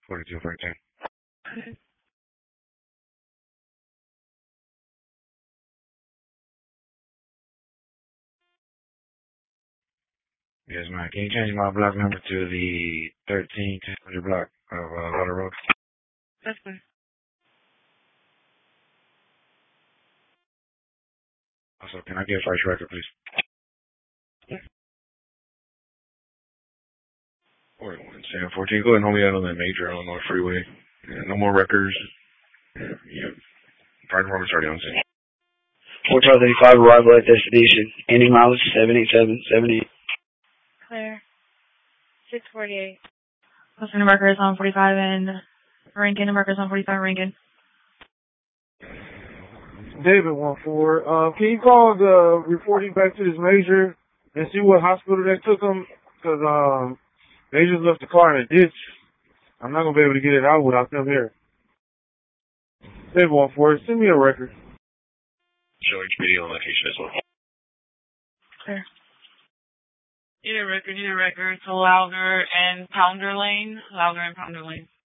4213. Yes, ma'am. Can you change my block number to the 1300 block of Water Road? That's fine. Also, can I get a first record, please? Yes. 41-7-14. Go ahead and hold me out on that major Illinois freeway. Yeah, no more records. Yeah. Fire department's already on scene. 41235 arrival at destination. Ending mileage 78778. Clear. 648. Posting markers on 45 and Rankin. Markers on 45 Rankin. David 14. Can you call the reporting back to this major and see what hospital they took him? Because they just left the car in a ditch. I'm not gonna be able to get it out without them here. David 14. Send me a record. Show HPD on location as well. Clear. Need a record. To Louder and Pounder Lane.